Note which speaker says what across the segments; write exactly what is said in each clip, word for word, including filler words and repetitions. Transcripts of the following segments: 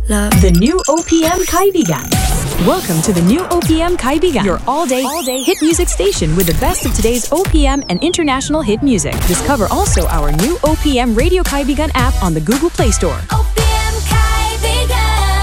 Speaker 1: love.
Speaker 2: The new O P M Kaibigan. Welcome to the new O P M Kaibigan, your all-day, all-day hit music station with the best of today's O P M and international hit music. Discover also our new O P M Radio Kaibigan app on the Google Play Store.
Speaker 1: O P M Kaibigan.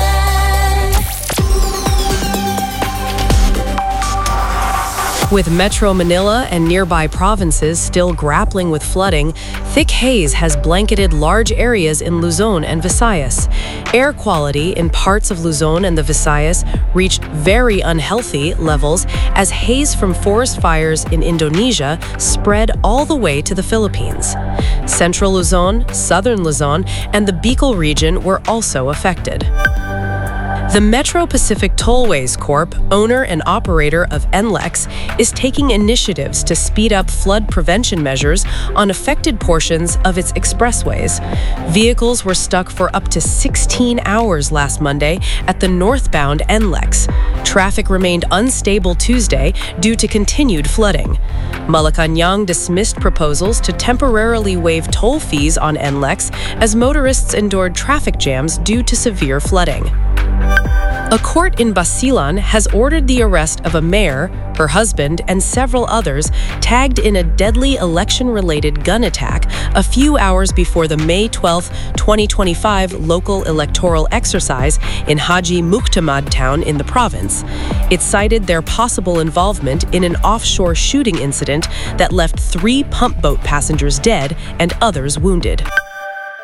Speaker 3: With Metro Manila and nearby provinces still grappling with flooding, thick haze has blanketed large areas in Luzon and Visayas. Air quality in parts of Luzon and the Visayas reached very unhealthy levels as haze from forest fires in Indonesia spread all the way to the Philippines. Central Luzon, Southern Luzon, and the Bicol region were also affected. The Metro Pacific Tollways Corp, owner and operator of N L E X, is taking initiatives to speed up flood prevention measures on affected portions of its expressways. Vehicles were stuck for up to sixteen hours last Monday at the northbound N L E X. Traffic remained unstable Tuesday due to continued flooding. Malacañang dismissed proposals to temporarily waive toll fees on N L E X as motorists endured traffic jams due to severe flooding. A court in Basilan has ordered the arrest of a mayor, her husband, and several others tagged in a deadly election-related gun attack a few hours before the May twelfth, twenty twenty-five local electoral exercise in Haji Muktamad town in the province. It cited their possible involvement in an offshore shooting incident that left three pump boat passengers dead and others wounded.